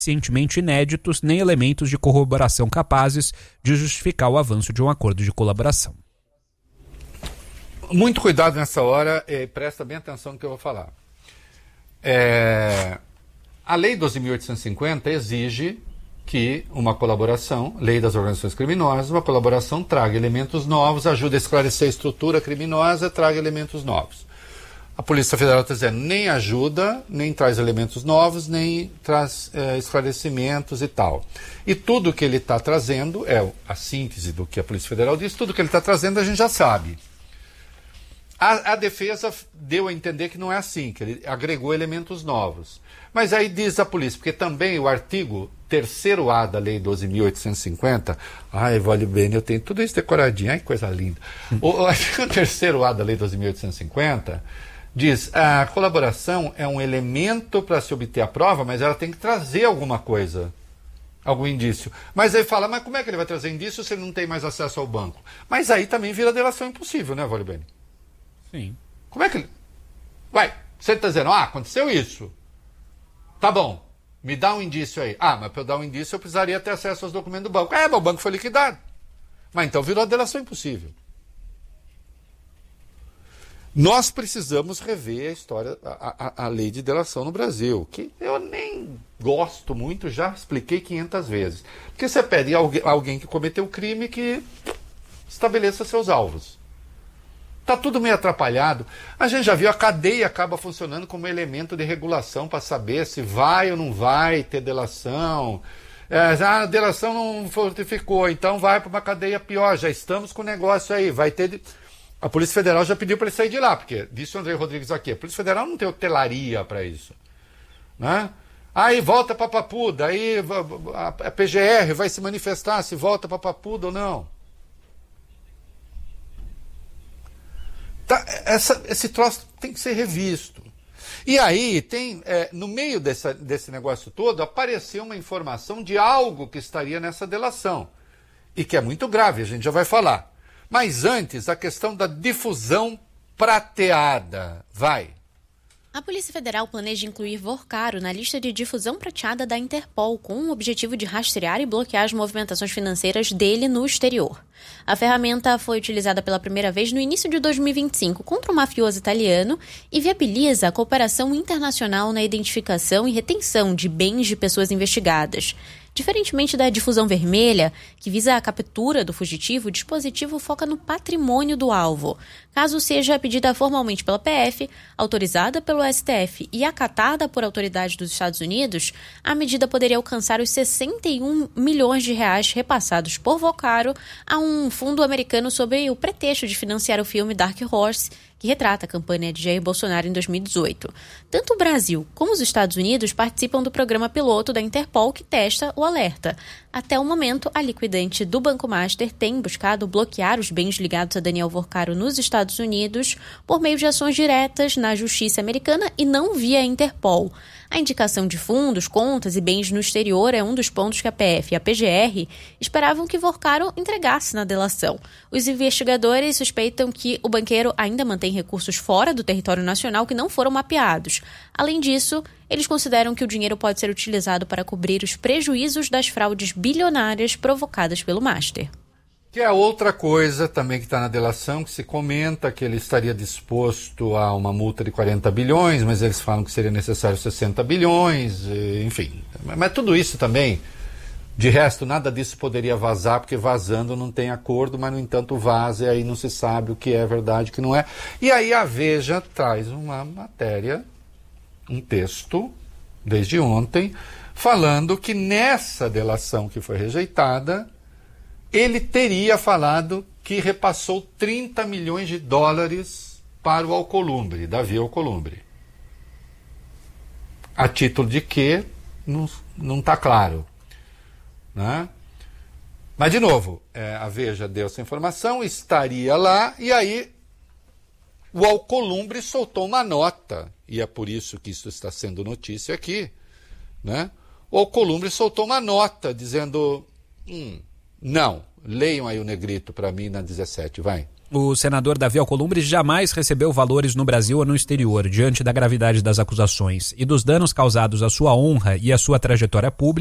suficientemente inéditos nem elementos de corroboração capazes de justificar o avanço de um acordo de colaboração. Muito cuidado nessa hora e presta bem atenção no que eu vou falar. A Lei 12.850 exige que uma colaboração, Lei das Organizações Criminosas, uma colaboração traga elementos novos, ajude a esclarecer a estrutura criminosa, traga elementos novos. A Polícia Federal está dizendo, nem ajuda, nem traz elementos novos, nem traz esclarecimentos e tal. E tudo que ele está trazendo, a síntese do que a Polícia Federal diz, tudo que ele está trazendo a gente já sabe. A defesa deu a entender que não é assim, que ele agregou elementos novos. Mas aí diz a polícia, porque também o artigo 3º-A da Lei 12.850, Vale bem, eu tenho tudo isso decoradinho, coisa linda. O artigo 3º-A da Lei 12.850 diz, a colaboração é um elemento para se obter a prova, mas ela tem que trazer alguma coisa, algum indício. Mas aí fala, mas como é que ele vai trazer indício se ele não tem mais acesso ao banco? Mas aí também vira delação impossível, né, Vale bem? Sim. Como é que ele... você está dizendo, aconteceu isso. Tá bom, me dá um indício aí. Mas para eu dar um indício eu precisaria ter acesso aos documentos do banco. Mas o banco foi liquidado. Mas então virou a delação impossível. Nós precisamos rever a história, a lei de delação no Brasil, que eu nem gosto muito, já expliquei 500 vezes. Porque você pede alguém que cometeu o crime que estabeleça seus alvos. Está tudo meio atrapalhado. A gente já viu, a cadeia acaba funcionando como elemento de regulação para saber se vai ou não vai ter delação. A delação não fortificou, então vai para uma cadeia pior. Já estamos com o negócio aí. Vai ter... A Polícia Federal já pediu para ele sair de lá, porque disse o André Rodrigues aqui, a Polícia Federal não tem hotelaria para isso. Né? Aí volta para Papuda, aí a PGR vai se manifestar se volta para Papuda ou não. Esse troço tem que ser revisto. E aí, no meio desse negócio todo, apareceu uma informação de algo que estaria nessa delação. E que é muito grave, a gente já vai falar. Mas antes, a questão da difusão prateada. A Polícia Federal planeja incluir Vorcaro na lista de difusão prateada da Interpol, com o objetivo de rastrear e bloquear as movimentações financeiras dele no exterior. A ferramenta foi utilizada pela primeira vez no início de 2025 contra um mafioso italiano e viabiliza a cooperação internacional na identificação e retenção de bens de pessoas investigadas. Diferentemente da difusão vermelha, que visa a captura do fugitivo, o dispositivo foca no patrimônio do alvo. Caso seja pedida formalmente pela PF, autorizada pelo STF e acatada por autoridades dos Estados Unidos, a medida poderia alcançar os 61 milhões de reais repassados por Vorcaro a um fundo americano sob o pretexto de financiar o filme Dark Horse, que retrata a campanha de Jair Bolsonaro em 2018. Tanto o Brasil como os Estados Unidos participam do programa piloto da Interpol que testa o alerta. Até o momento, a liquidante do Banco Master tem buscado bloquear os bens ligados a Daniel Vorcaro nos Estados Unidos por meio de ações diretas na justiça americana e não via Interpol. A indicação de fundos, contas e bens no exterior é um dos pontos que a PF e a PGR esperavam que Vorcaro entregasse na delação. Os investigadores suspeitam que o banqueiro ainda mantém recursos fora do território nacional que não foram mapeados. Além disso, eles consideram que o dinheiro pode ser utilizado para cobrir os prejuízos das fraudes bilionárias provocadas pelo Master. Que é outra coisa também que está na delação, que se comenta que ele estaria disposto a uma multa de 40 bilhões, mas eles falam que seria necessário 60 bilhões, enfim. Mas tudo isso também, de resto, nada disso poderia vazar, porque vazando não tem acordo, mas no entanto vaza e aí não se sabe o que é verdade e o que não é. E aí a Veja traz uma matéria, um texto, desde ontem, falando que nessa delação que foi rejeitada, ele teria falado que repassou 30 milhões de dólares para o Alcolumbre, Davi Alcolumbre. A título de quê? Não está claro. Né? Mas, de novo, a Veja deu essa informação, estaria lá, e aí o Alcolumbre soltou uma nota, e é por isso que isso está sendo notícia aqui, né? O Alcolumbre soltou uma nota dizendo... Não, leiam aí o negrito para mim na 17, vai. O senador Davi Alcolumbre jamais recebeu valores no Brasil ou no exterior, diante da gravidade das acusações e dos danos causados à sua honra e à sua trajetória pública.